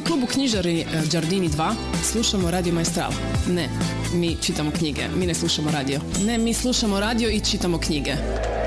u klubu knjižari Giardini 2 slušamo Radio Maestral. Ne, mi čitamo knjige. Mi ne slušamo radio. Ne, mi slušamo radio i čitamo knjige.